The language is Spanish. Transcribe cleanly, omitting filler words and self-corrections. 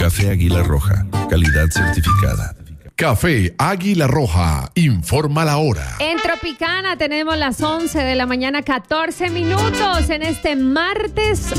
Café Águila Roja, calidad certificada. Café Águila Roja, informa la hora. En Tropicana tenemos las 11 de la mañana, 14 minutos en este martes